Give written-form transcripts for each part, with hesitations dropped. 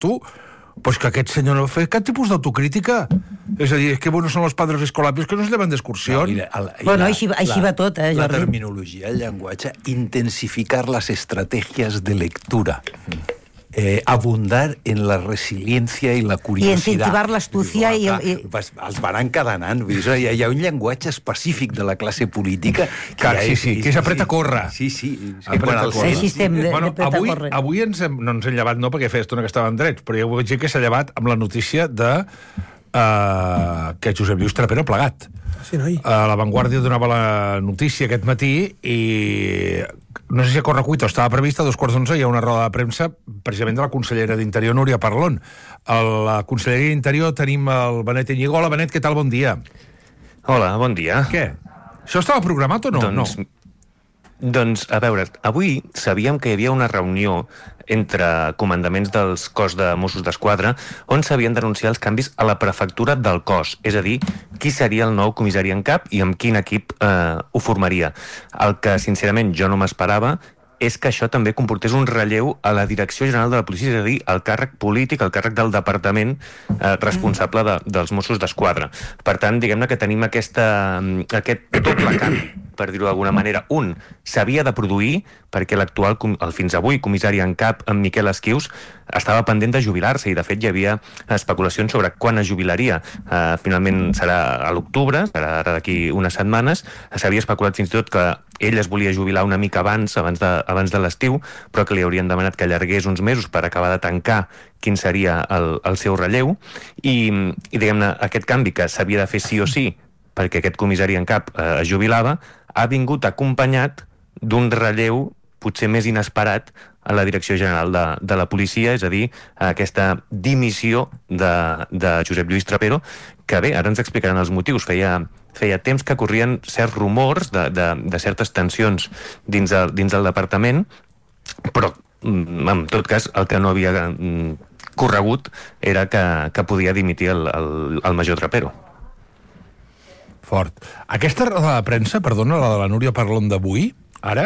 tu, pues que aquest senyor no fa cap tipus d'autocrítica. És a dir, que buenos són els padres escolapios que no es llevan d'excursió. Bueno, així va tot, Jordi. La terminologia, el llenguatge, intensificar les estratègies de lectura. Abundar en la resiliència i la curiositat. I incentivar l'astúcia els van encadenant. Hi ha un llenguatge específic de la classe política que s'apreta a córrer. Sí. Avui no ens hem llevat, no, perquè feia estona que estàvem drets, però jo vaig dir que s'ha llevat amb la notícia de que Josep Lluís Trapero ha plegat. Sí, noi. La Vanguardia donava la notícia aquest matí i no sé si a correcuita estava prevista, a 2:15 hi ha una roda de premsa precisament de la consellera d'Interior, Núria Parlon. A la conselleria d'Interior tenim el Benet Iñigo. Hola, Benet, què tal? Bon dia. Hola, bon dia. Què? Això estava programat o no? Doncs, a veure, avui sabíem que hi havia una reunió entre comandaments dels cos de Mossos d'Esquadra on s'havien d'anunciar els canvis a la prefectura del cos, és a dir, qui seria el nou comissari en cap i amb quin equip ho formaria. El que, sincerament, jo no m'esperava és que això també comportés un relleu a la Direcció General de la Policia, és a dir, el càrrec polític, el càrrec del departament responsable dels Mossos d'Esquadra. Per tant, diguem-ne que tenim aquest doble canvi, per dir-ho d'alguna manera. Un, s'havia de produir perquè l'actual, el fins avui, comissari en cap, en Miquel Esquius, estava pendent de jubilar-se i, de fet, hi havia especulacions sobre quan es jubilaria. Finalment serà a l'octubre, serà ara d'aquí unes setmanes. S'havia especulat fins i tot que ell es volia jubilar una mica abans de l'estiu, però que li haurien demanat que allargués uns mesos per acabar de tancar quin seria el seu relleu. I diguem-ne, aquest canvi que s'havia de fer sí o sí perquè aquest comissari en cap es jubilava, ha vingut acompanyat d'un relleu potser més inesperat a la Direcció General de la Policia, és a dir, aquesta dimissió de Josep Lluís Trapero, que bé, ara ens explicaran els motius. Feia temps que corrien certs rumors de certes tensions dins del departament, però, en tot cas, el que no havia corregut era que podia dimitir el major Trapero. Fort. Aquesta roda de premsa, perdona, la de la Núria Parlon d'avui, ara,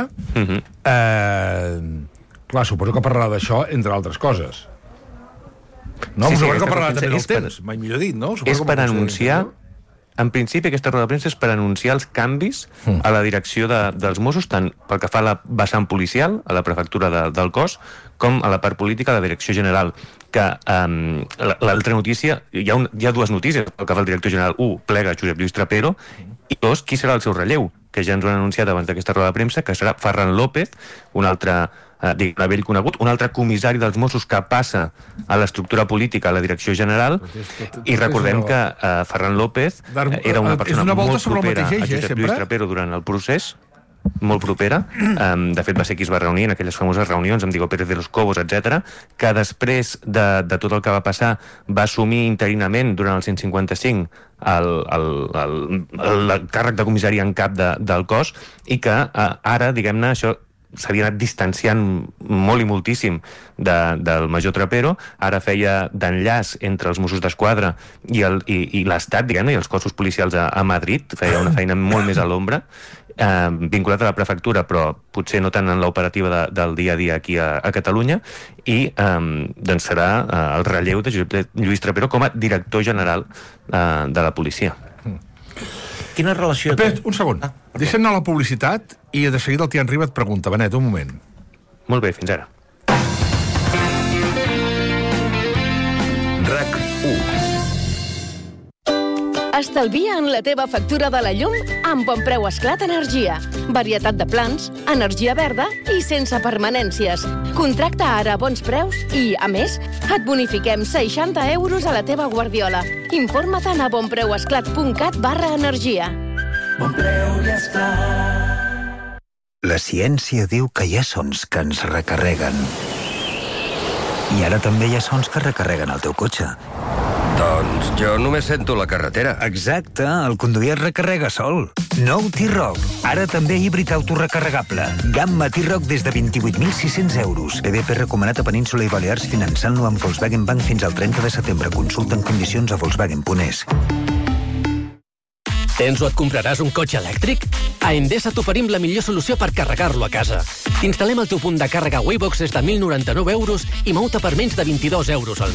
clar, suposo que parlarà d'això, entre altres coses. No? Sí, suposo que parlarà també del temps, mai millor dit, no? És per anunciar... En principi, aquesta roda de premsa és per anunciar els canvis a la direcció dels Mossos, tant pel que fa a la vessant policial, a la prefectura del cos, com a la part política, a la direcció general. Que l'altra notícia, hi ha dues notícies pel que fa al director general. Un, plega Josep Lluís Trapero, i dos, qui serà el seu relleu, que ja ens ho han anunciat abans d'aquesta roda de premsa, que serà Ferran López, un altre vell conegut, un altre comissari dels Mossos que passa a l'estructura política, a la direcció general, i recordem que Ferran López era una persona molt propera a Josep Lluís Trapero durant el procés, molt propera. De fet, va ser qui es va reunir en aquelles famoses reunions amb Diego Pérez de los Cobos, etc., que després de tot el que va passar va assumir interinament durant el 155 el càrrec de comissari en cap del cos, i que ara, diguem-ne, això s'havia anat distanciant molt i moltíssim del major Trapero. Ara feia d'enllaç entre els Mossos d'Esquadra i l'Estat, diguem-ne, i els cossos policials a Madrid. Feia una feina molt més a l'ombra, vinculat a la prefectura, però potser no tant en l'operativa del dia a dia aquí a Catalunya, i doncs serà el relleu de Josep Lluís Trapero com a director general de la policia. Quina relació té? Un segon. Deixem anar a la publicitat i de seguida el Tian Riba et pregunta. Benet, un moment. Molt bé, fins ara. RAC 1. Estalvia en la teva factura de la llum amb Bon Preu Esclat Energia. Varietat de plans, energia verda i sense permanències. Contracta ara a bons preus i, a més, et bonifiquem 60 euros a la teva guardiola. Informa't a bonpreuesclat.cat/energia. Bon preu i esclat. La ciència diu que hi ha sons que ens recarreguen. I ara també hi ha sons que recarreguen el teu cotxe. Doncs jo només sento la carretera. Exacte, el conduir es recarrega sol. Nou T-Roc, ara també híbrid autorecarregable. Gamma T-Roc des de 28.600 euros. PDP recomanat a Península i Balears finançant-lo amb Volkswagen Bank fins al 30 de setembre. Consulta en condicions a Volkswagen.es. Tens o et compraràs un cotxe elèctric? A Endesa t'oferim la millor solució per carregar-lo a casa. T'instal·lem el teu punt de càrrega Waybox des de 1.099 € i mou-te per menys de 22 € al